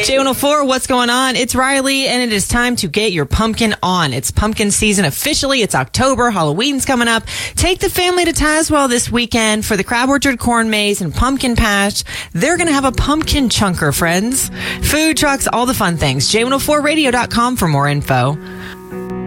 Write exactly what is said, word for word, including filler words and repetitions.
J one oh four, what's going on? It's Riley, and it is time to get your pumpkin on. It's pumpkin season officially. It's October. Halloween's coming up. Take the family to Tazewell this weekend for the Crab Orchard Corn Maze and Pumpkin Patch. They're going to have a pumpkin chunker, friends. Food trucks, all the fun things. J one oh four radio dot com for more info.